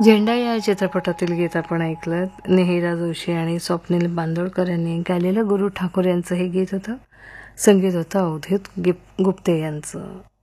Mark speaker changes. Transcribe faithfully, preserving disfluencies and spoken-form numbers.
Speaker 1: झेंडा या चित्रपटातील गीत आपण ऐकलं. नेहिरा जोशी आणि स्वप्नील बांदोडकर यांनी गायलेलं गुरु ठाकूर यांचं हे गीत होतं. संगीत होतं अवधूत गिप गुप्ते यांचं.